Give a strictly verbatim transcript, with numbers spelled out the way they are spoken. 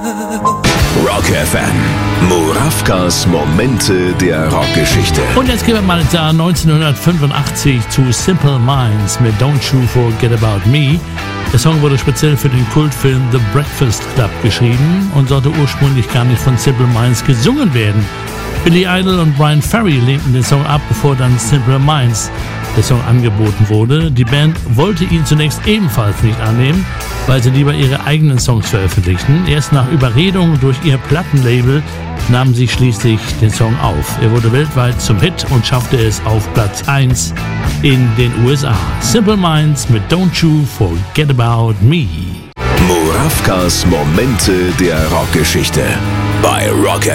Rock F M. Murawkas Momente der Rockgeschichte. Und jetzt gehen wir mal ins Jahr neunzehnhundertfünfundachtzig zu Simple Minds mit Don't You Forget About Me. Der Song wurde speziell für den Kultfilm The Breakfast Club geschrieben und sollte ursprünglich gar nicht von Simple Minds gesungen werden. Billy Idol und Brian Ferry lehnten den Song ab, bevor dann Simple Minds der Song angeboten wurde. Die Band wollte ihn zunächst ebenfalls nicht annehmen, weil sie lieber ihre eigenen Songs veröffentlichten. Erst nach Überredung durch ihr Plattenlabel nahmen sie schließlich den Song auf. Er wurde weltweit zum Hit und schaffte es auf Platz eins in den U S A. Simple Minds mit Don't You Forget About Me. Murawkas Momente der Rockgeschichte bei Rock